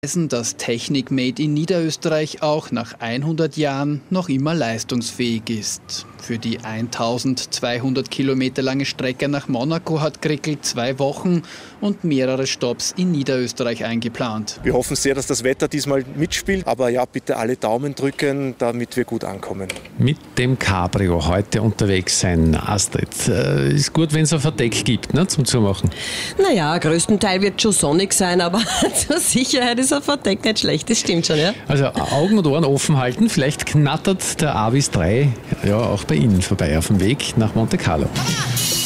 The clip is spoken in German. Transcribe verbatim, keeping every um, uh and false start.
Dass Technik made in Niederösterreich auch nach hundert Jahren noch immer leistungsfähig ist. Für die eintausendzweihundert Kilometer lange Strecke nach Monaco hat Grickel zwei Wochen und mehrere Stopps in Niederösterreich eingeplant. Wir hoffen sehr, dass das Wetter diesmal mitspielt, aber ja, bitte alle Daumen drücken, damit wir gut ankommen. Mit dem Cabrio heute unterwegs sein, Astrid. Äh, ist gut, wenn es ein Verdeck gibt, ne, zum Zumachen. Naja, größtenteils wird schon sonnig sein, aber zur Sicherheit ist ein Verdeck nicht schlecht, das stimmt schon, ja. Also Augen und Ohren offen halten, vielleicht knattert der A bis drei ja auch bei Ihnen vorbei auf dem Weg nach Monte Carlo.